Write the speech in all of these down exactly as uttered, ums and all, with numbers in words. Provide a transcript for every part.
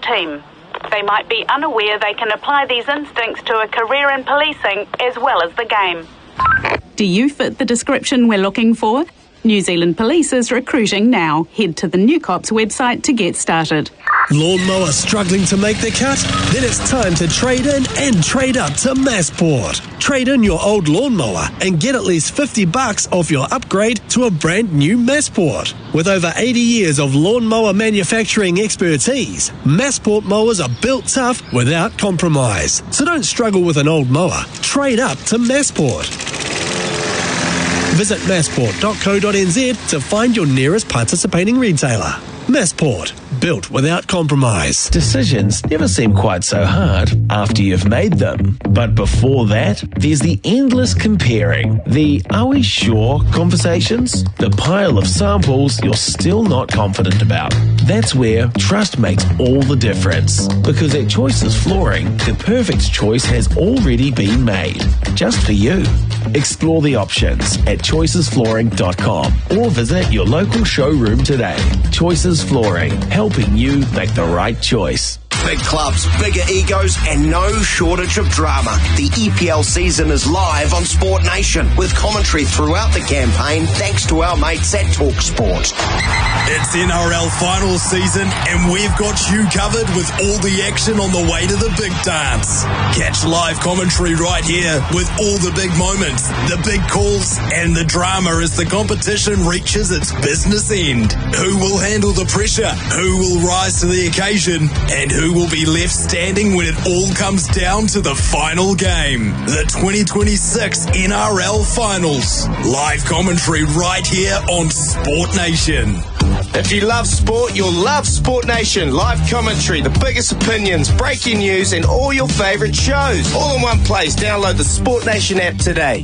team. They might be unaware they can apply these instincts to a career in policing as well as the game. Do you fit the description we're looking for? New Zealand Police is recruiting now. Head to the New Cops website to get started. Lawnmower struggling to make the cut? Then it's time to trade in and trade up to Massport. Trade in your old lawnmower and get at least fifty bucks off your upgrade to a brand new Massport. With over eighty years of lawnmower manufacturing expertise, Massport mowers are built tough without compromise. So don't struggle with an old mower. Trade up to Massport. Visit massport dot co dot n z to find your nearest participating retailer. Massport, built without compromise. Decisions never seem quite so hard after you've made them. But before that, there's the endless comparing, the are we sure conversations, the pile of samples you're still not confident about. That's where trust makes all the difference. Because at Choices Flooring, the perfect choice has already been made, just for you. Explore the options at choices flooring dot com or visit your local showroom today. Choices Flooring, helping you make the right choice. Big clubs, bigger egos, and no shortage of drama. The E P L season is live on Sport Nation with commentary throughout the campaign thanks to our mates at TalkSport. It's N R L finals season and we've got you covered with all the action on the way to the big dance. Catch live commentary right here with all the big moments, the big calls, and the drama as the competition reaches its business end. Who will handle the pressure? Who will rise to the occasion? And who will be left standing when it all comes down to the final game? The twenty twenty-six N R L Finals. Live commentary right here on Sport Nation. If you love sport, you'll love Sport Nation. Live commentary, the biggest opinions, breaking news, and all your favourite shows. All in one place. Download the Sport Nation app today.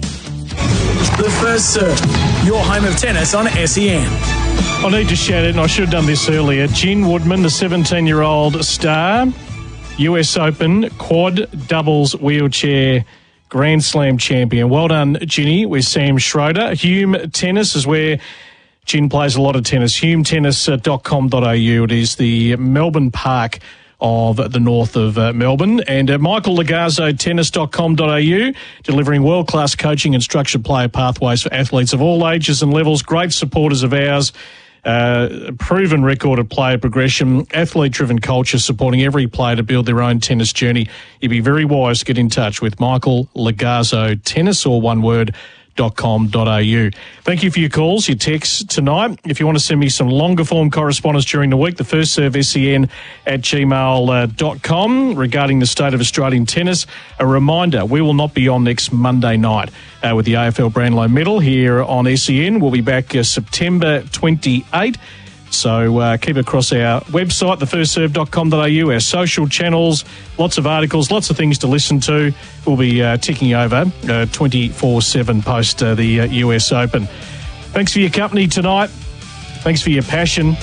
The First Serve, your home of tennis on S E N. I need to shout it, and I should have done this earlier. Jen Woodman, the seventeen-year-old star, U S Open quad doubles wheelchair Grand Slam champion. Well done, Ginny, with Sam Schroeder. Hume Tennis is where Jen plays a lot of tennis. hume tennis dot com dot a u. It is the Melbourne Park of the north of uh, Melbourne. And uh, Michael Lagazzo, tennis dot com dot a u, delivering world-class coaching and structured player pathways for athletes of all ages and levels. Great supporters of ours. Uh, proven record of player progression, athlete-driven culture, supporting every player to build their own tennis journey. You'd be very wise to get in touch with Michael Lagazzo, tennis, or one word, dot com dot a u. Thank you for your calls, your texts tonight. If you want to send me some longer form correspondence during the week, the first serve S E N at gmail dot com regarding the state of Australian tennis. A reminder, we will not be on next Monday night uh, with the A F L Brownlow Medal here on S E N. We'll be back uh, September twenty-eighth. So uh, keep across our website, the first serve dot com dot a u, our social channels, lots of articles, lots of things to listen to. We'll be uh, ticking over uh, twenty-four seven post uh, the uh, U S Open. Thanks for your company tonight. Thanks for your passion.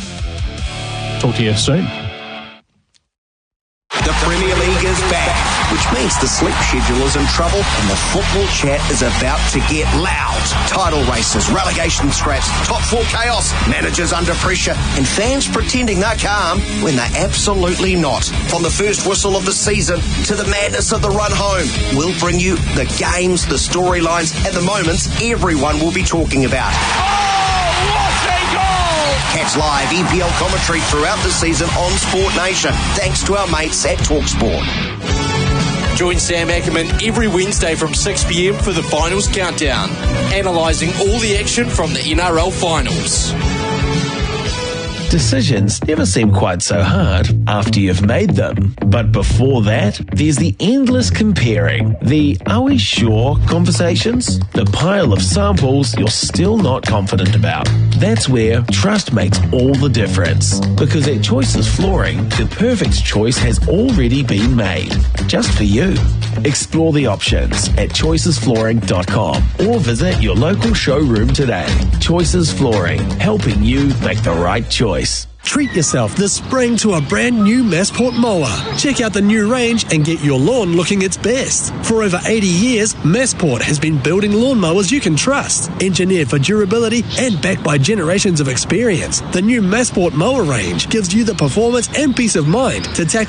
Talk to you soon. The Premier League is back, which means the sleep schedule is in trouble and the football chat is about to get loud. Title races, relegation scraps, top four chaos, managers under pressure, and fans pretending they're calm when they're absolutely not. From the first whistle of the season to the madness of the run home, we'll bring you the games, the storylines, and the moments everyone will be talking about. Catch live E P L commentary throughout the season on Sport Nation, thanks to our mates at TalkSport. Join Sam Ackerman every Wednesday from six p.m. for the Finals Countdown, analysing all the action from the N R L Finals. Decisions never seem quite so hard after you've made them. But before that, there's the endless comparing, the are we sure conversations, the pile of samples you're still not confident about. That's where trust makes all the difference. Because at Choices Flooring, the perfect choice has already been made, just for you. Explore the options at choices flooring dot com or visit your local showroom today. Choices Flooring, helping you make the right choice. Treat yourself this spring to a brand new Massport mower. Check out the new range and get your lawn looking its best. For over eighty years, Massport has been building lawnmowers you can trust. Engineered for durability and backed by generations of experience, the new Massport mower range gives you the performance and peace of mind to tackle